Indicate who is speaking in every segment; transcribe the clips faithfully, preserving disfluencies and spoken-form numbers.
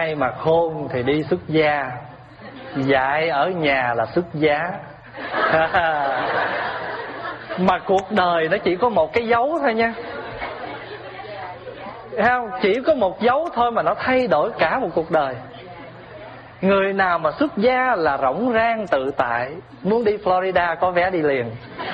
Speaker 1: Ai mà khôn thì đi xuất gia, dạy ở nhà là xuất giá. Mà cuộc đời nó chỉ có một cái dấu thôi nha, thấy không? Chỉ có một dấu thôi mà nó thay đổi cả một cuộc đời. Người nào mà xuất gia là rỗng rang tự tại, muốn đi Florida có vé đi liền.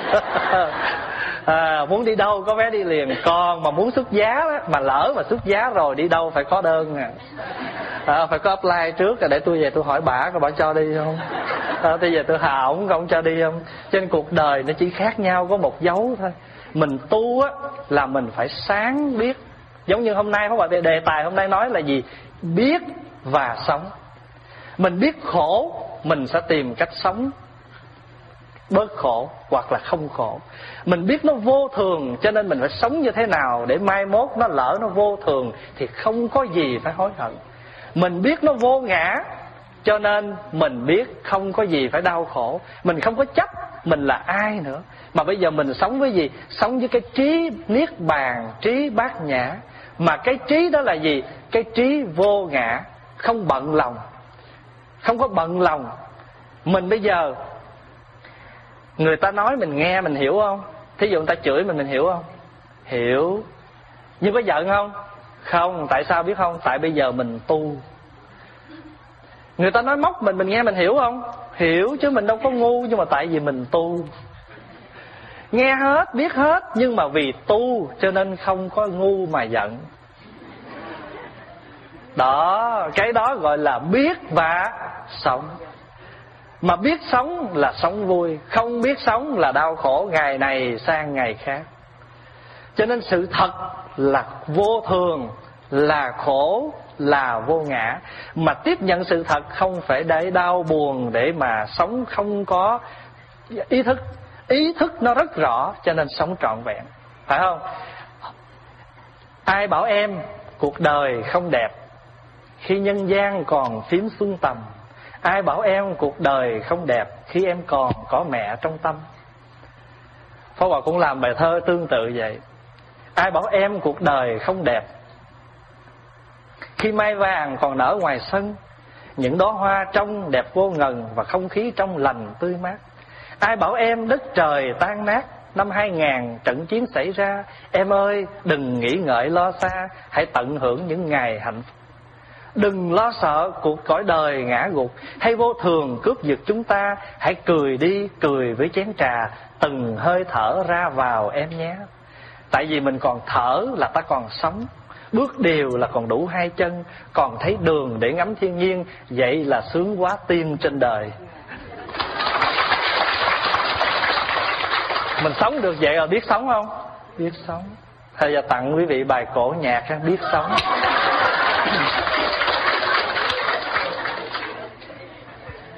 Speaker 1: À, muốn đi đâu có vé đi liền. Còn mà muốn xuất giá đó, mà lỡ mà xuất giá rồi đi đâu phải có đơn à. À, phải có apply trước để tôi về tôi hỏi bả coi bả cho đi không. À, bây giờ tôi hạ ổng không cho đi không. Trên cuộc đời nó chỉ khác nhau có một dấu thôi. Mình tu á là mình phải sáng biết. Giống như hôm nay không phải đề tài hôm nay nói là gì? Biết và sống. Mình biết khổ, mình sẽ tìm cách sống bớt khổ hoặc là không khổ. Mình biết nó vô thường, cho nên mình phải sống như thế nào để mai mốt nó lỡ nó vô thường thì không có gì phải hối hận. Mình biết nó vô ngã, cho nên mình biết không có gì phải đau khổ. Mình không có chấp mình là ai nữa. Mà bây giờ mình sống với gì? Sống với cái trí niết bàn, trí bát nhã. Mà cái trí đó là gì? Cái trí vô ngã, không bận lòng. Không có bận lòng. Mình bây giờ người ta nói mình nghe mình hiểu không? Thí dụ người ta chửi mình mình hiểu không? Hiểu. Nhưng có giận không? Không. Tại sao biết không? Tại bây giờ mình tu. Người ta nói móc mình mình nghe mình hiểu không? Hiểu chứ mình đâu có ngu. Nhưng mà tại vì mình tu. Nghe hết biết hết, nhưng mà vì tu cho nên không có ngu mà giận. Đó, cái đó gọi là biết và sống. Mà biết sống là sống vui, không biết sống là đau khổ ngày này sang ngày khác. Cho nên sự thật là vô thường, là khổ, là vô ngã. Mà tiếp nhận sự thật không phải để đau buồn, để mà sống không có ý thức. Ý thức nó rất rõ cho nên sống trọn vẹn. Phải không? Ai bảo em cuộc đời không đẹp khi nhân gian còn phím xuân tầm? Ai bảo em cuộc đời không đẹp khi em còn có mẹ trong tâm? Pháp Hòa cũng làm bài thơ tương tự vậy. Ai bảo em cuộc đời không đẹp khi mai vàng còn nở ngoài sân, những đóa hoa trong đẹp vô ngần và không khí trong lành tươi mát? Ai bảo em đất trời tan nát năm hai ngàn trận chiến xảy ra? Em ơi đừng nghĩ ngợi lo xa, hãy tận hưởng những ngày hạnh phúc. Đừng lo sợ cuộc cõi đời ngã gục hay vô thường cướp giật chúng ta. Hãy cười đi, cười với chén trà, từng hơi thở ra vào em nhé. Tại vì mình còn thở là ta còn sống, bước đều là còn đủ hai chân, còn thấy đường để ngắm thiên nhiên. Vậy là sướng quá tim trên đời. Mình sống được vậy rồi biết sống không? Biết sống. Thầy giờ tặng quý vị bài cổ nhạc Biết Sống.